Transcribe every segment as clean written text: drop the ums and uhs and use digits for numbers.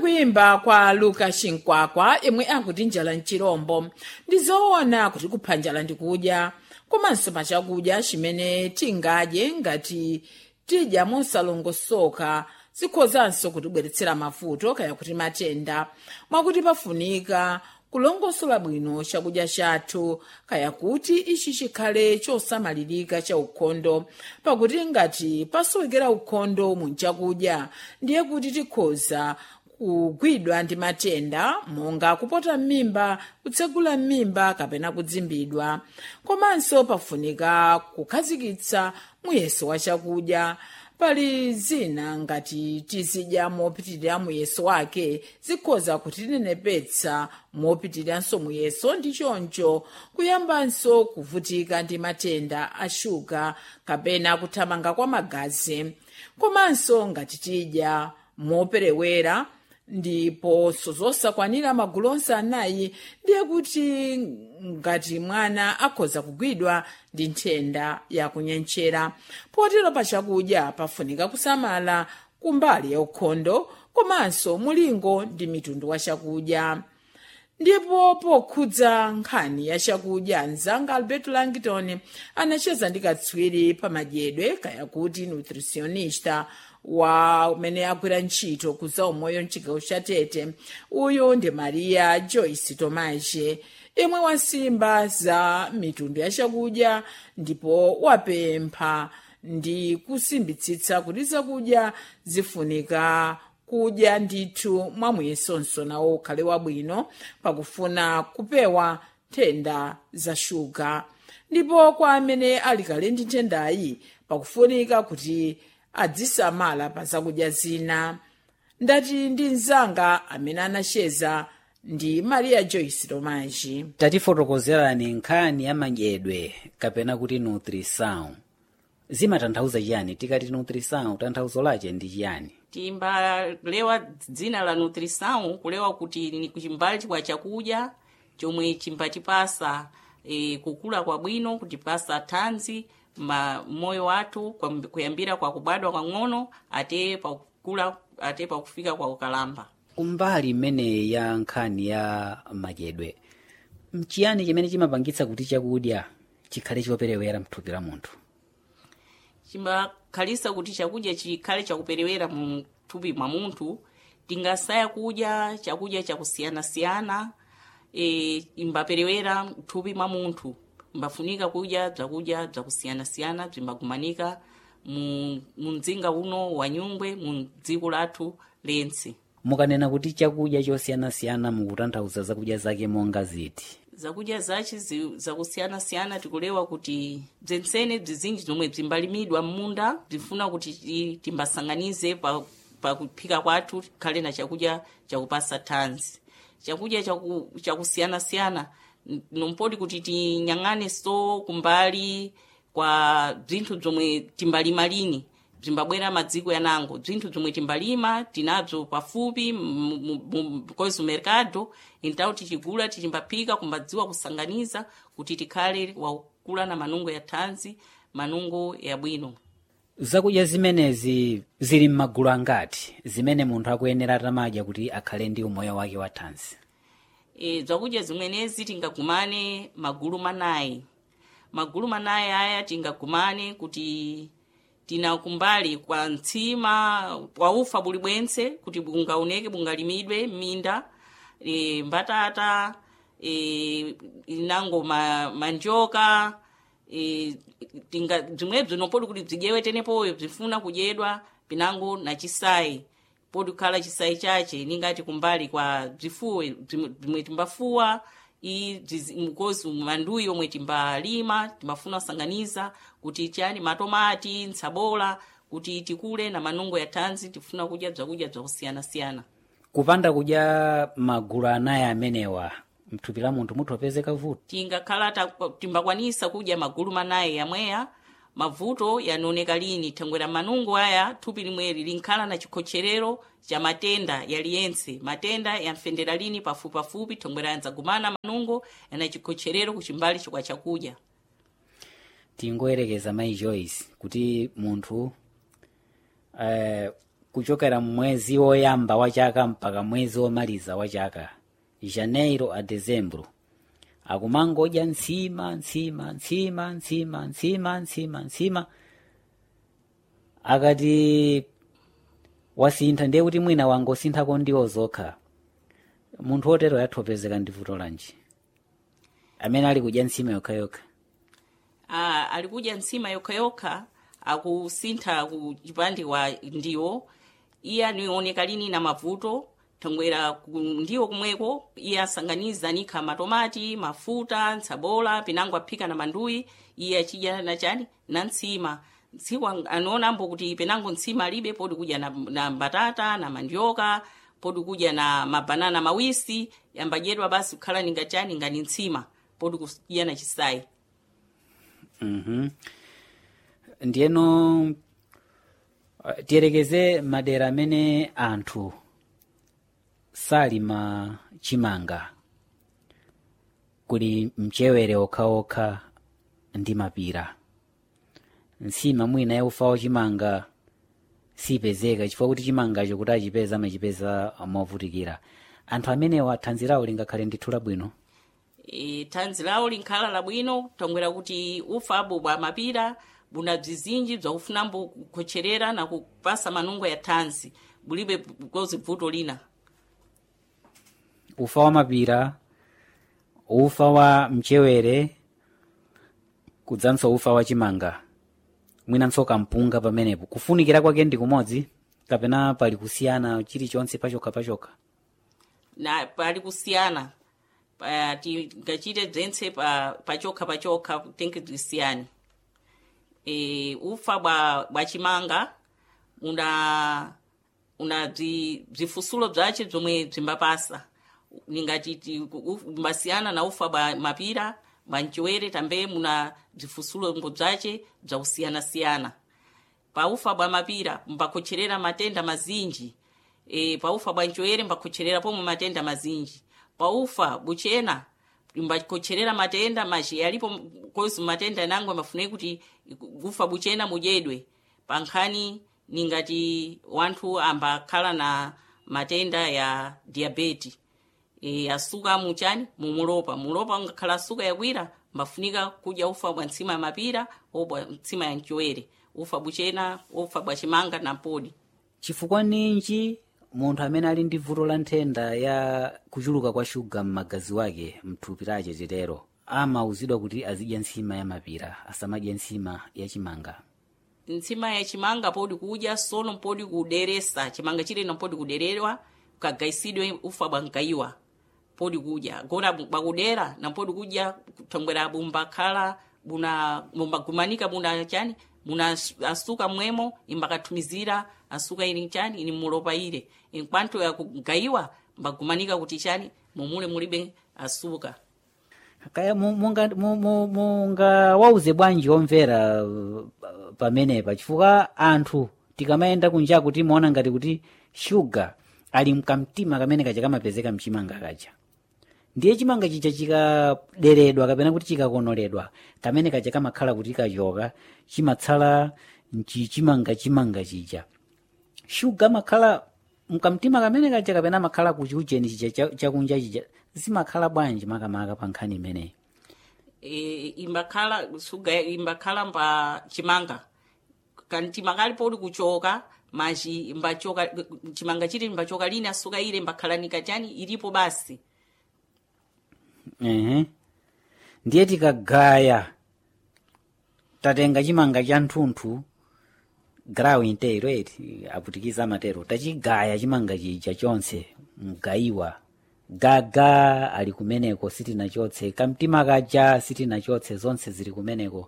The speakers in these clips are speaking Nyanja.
kuyimba kwa Luka Shinkwakwa yemwe akuti njala mchirombo ndizoona kuti kupha njala ndikudya komanso pachakudya chimene tingadye ngati tidya mosalongosoka zikhozanso kutibweretsera mavuto kaya kuti matenda mwakuti pafunika kulongosola bwino chakudya chathu kaya kuti ichi chikhale chosamalirika cha ukhondo pakuti ngati pasowekera ukhondo mu chakudya ndiye kuti tikhoza kugwidwa ndi matenda monga kupota m'mimba kutsegula m'mimba kapena kudzimbidwa komanso pafunika kukhazikitsa muyeso wa chakudya pali zina ngati tizidya mopitirira muyeso wake zikhoza kutinenepetsa mopitiriranso muyeso ndi choncho kuyambanso kuvutika ndi matenda a shuga kapena kuthamanga kwa magazi komanso ngati tidya moperewera ndiponso zosakwanira magulu onse anayi ndiye kuti ngati mwana akhoza kugwidwa ndi nthenda yakunyenchera potero pachakudya pafunika kusamala kumbali ya ukhondo komanso mulingo ndi mitundu wa chakudya ndipo pokhudza nkhani ya chakudya mzanga Alberto Langton anacheza ndi katswiri pa madyedwe kaya kuti nutritionista wa umene agwira ntchito kuza umoyo mchigawo cha Tete uyu ndi Maria Joyce Tomaje imwe wasimba za mitundu ya chakudya ndipo wapempha ndi kusimbitsitsa kuti zakudya zifunika kudya ndithu mwamuyesonso nawo ukhale wabwino pakufuna kupewa nthenda za shuga ndipo kwa amene ali kale ndi nthendayi pakufunika kuti adzisamala pa zakudya zina ndati ndi mzanga amene anacheza ndi Maria Joyce Tomaji. Tatifotokozerani nkhani ya madyedwe kapena kuti nutrição zimatanthauza chiyani? Tikati nutrição tanthauzo lache ndi chiyani? Timbalewa dzina la nutrição kulewa kuti ni kuchimbali kwa chakudya chomwe chimbatipasa kukula kwa bwino kutipasa thanzi moyo wathu kuyambira kwa kubadwa kwa ng'ono ate pakukula ate pakufika kwa ukalamba. Kumbali imene ya nkhani ya madyedwe mchiyani chimene chimapangitsa kuti chakudya chikhale choperewera mthupi la munthu? Chimakhalisa kuti chakudya chikhale chakuperewera mu thupi mwa munthu tingasaya kudya chakudya chakusiyana-siyana imbaperewera mthupi mwa munthu mbafunika kudya zakudya zakusiyana-siyana zimbagumanika mu mzinga uno wa Nyungwe mu dziko lathu lense. Mukanena kuti chakudya chosiyana-siyana mukutanthauza zakudya zake monga ziti? Zakudya zachi zakusiyana-siyana tikulewa kuti zensene zizinji zomwe zimbalimidwa m'munda zifuna kuti timbasanganize pa kuphika kwathu khale na chakudya chakupasa thanzi. Chakudya chakusiyana-siyana nompodi kuti tinyang'ane so kumbali kwa zinthu zomwe timbalima lini zimbabwera madziko yanango zinthu zomwe timbalima tinazo pafupi kozi mercado intao tichigula tichimbaphika kumbadziwa kusanganiza kuti tikhale wakula na manungo ya thanzi manungo ya bwino. Zakudya zimenezi zili m'magulu angati zimene munthu akuyenera tamadya kuti akhale ndi umoyo wake wa thanzi? Zakudya zimenezi tingagumane magulu manayi. Magulu manayi aya tingagumane kuti tina kumbali kwa ntsima kwa ufa buli bwense kuti bungaoneke bungalimidwe minda mbatata inango manjoka tinga zimwebzo nopodi kuti bzidyewe tenepoyo bzifuna kudyedwa pinango na chisayi podi khala chisayi chache ningati kumbali kwa bzifuwe bzimwe timbafuwa mkozi manduyi omwe timbalima timbafuna sanganiza kuti chani matomati ntsabola kuti tikule na manungo ya thanzi tifuna kudya bzakudya bzakusiyana-siyana. Kupanda kudya magulu anayi amenewa mthupi la munthu muthopezeka vuto? Tingakhala timbakwanisa kudya magulu manayi yamweya mavuto yanooneka lini thangwera manungo aya thupi limweri linkhala na chikhocherero cha matenda yaliyense matenda yamfendera lini pafupi thangwera yanzagumana manungo yana chikhocherero kuchimbali chikwa chakudya. Tingoyerekeza Mai Joyce kuti munthu kuchokera mwezi woyamba wa chaka mpaka mwezi womaliza wa chaka, janeiro a dezembro, akumangodya ntsima. Akati wasintha ndiye kuti mwina wangosinthako ndiwo zokha. Munthu otero yathopezeka ndi vuto lanji amene ali kudya ntsima yokhayokha? Ali kudya ntsima yokhayokha, akusintha ku chipande wa ndiwo, iye anioneka lini na mavuto thangwera ndiwo kumweko. Iye asanganiza nikha matomati, mafuta, ntsabola, pinango aphika na manduyi, iye achidya na chani na ntsima. Tsiku anaona mbo kuti penango ntsima alibe, podi kudya na mbatata na mandioka, podi kudya na mabanana mawisi, yambadyedwa basi kukhala ningachani ngani ntsima, podi kudya na chisayi. Ndiyeno tiyerekeze madera amene anthu salima chimanga, kuli mchewere okhaokha ndi mapira. Ntsima mwina yaufa wachimanga sipezeka chifukwa kuti chimangacho kuti achipeza amachipeza movutikira. Anthu amenewa thanzi lawo lingakhale ndithu labwino? Thanzi lawo linkhala labwino thangwera kuti ufa abo bwa mapira buna bzizinji bzakufunambo kukhocherera na kupasa manungo ya thanzi, bulibe kozi vuto lina. Ufa wa mapira, ufa wa mchewere, kudzanso ufa wa chimanga, mwinanso kampunga pamenepo, kufunikira kwake ndi kumodzi kapena pali kusiyana chilichonse pachokha? Na pali kusiyana, tingachite bzentse pachokha tenke tisiyani. Ufa bwa chimanga una bzifusulo bzace bzomwe bzimbapasa, ningati mbasiyana na ufa bwa mapira, bwa mchewere tambe muna bzifusulo bzace bzakusiyana. Pa ufa bwa mapira mbakhocherera matenda mazinji, pa ufa bwa mchewere mbakhocherera pomwe matenda mazinji. Pa ufa buchena mbakhocherera matenda maji yalipo kozi matenda nango mafuneki kuti ufa buchena mudyedwe. Pankhani ningati wanthu ambakhala na matenda ya diabeti, asuka muchani mulopa ngakhala asuka yakwira, mbafunika kudya ufa bwa ntsima ya mapira obwa ntsima ya mchewere, ufa buchena, ufa bwa chimanga na podi. Chifukwa ninji munthu amene ali ndi vuto la nthenda ya kuchuluka kwa shuga m'magazi wake mthupi lace chitero amauzidwa kuti azidya ntsima ya mapira, asamadye ntsima ya chimanga? Ntsima ya chimanga podi kudya, sono podi kuderesa chimanga chile na podi kuderedwa, kagaisidwe ufa bwa nkaiwa podi kudya. Gona bakudera na podi kudya thangwera bumbakhala buna gumanika buna chani muna asuka mwemo imbakathumizira asuka ili chani ini mulopa ile. Inkwanto ya kugaiwa mbagumanika kuti chani mumule mulibe asuka. Kaya munga wauze bwanji omvera pamenepa, chifukwa anthu tikamayenda kunja kuti muona ngati kuti shuga ali mkamtima kamene kacha kamapezeka mchimanga kacha. Ndiye chimanga chicha chikaderedwa kapena kuti chikakonoledwa, kamene kacha kamakhala kuti kachoka chimatsala chimanga chicha. Shuga makhala mkamtima kamene kacha kapena makhala kuchiujeni chicha chakunja chicha, zimakhala bwanji makamaka pankhani imeneyi? Imbakhala shuga imbakhala mpa chimanga kanti makali podi kuchoka maji imbachoka chimanga chiti imbachoka lini asuka ile imbakhala nikachani ilipo basi. Ndiye tikagaya tatenga chimanga cha nthunthu grawu intero aputikiza matero, tachigaya chimanga chicha chonse mgayiwa gaga ali kumeneko sitina chotse, kamtima kaja sitina chotse, zonse zili kumeneko.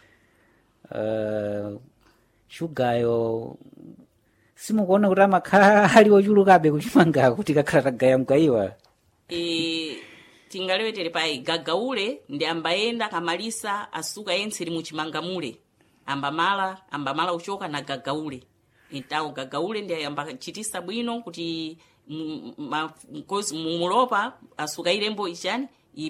Shugayo simukuona kuti amakhala ali ochulukabe kuchimanga kuti kakhala tagaya mgayiwa? Tingalewetere pai gagaule ndi ambayenda kamalisa asuka yense li muchimanga mule, ambamala uchoka na gagaule. Itawo gagaule ndi ambachitisa bwino kuti kozi mumulopa asuka ilembo ichani